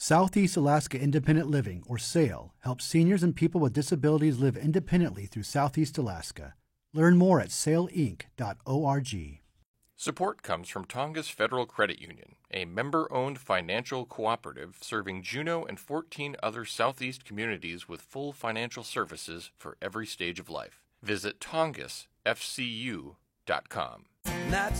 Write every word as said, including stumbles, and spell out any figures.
Southeast Alaska Independent Living, or SAIL, helps seniors and people with disabilities live independently through Southeast Alaska. Learn more at sail inc dot org. Support comes from Tongass Federal Credit Union, a member-owned financial cooperative serving Juneau and fourteen other Southeast communities with full financial services for every stage of life. Visit tongass f c u dot com. That's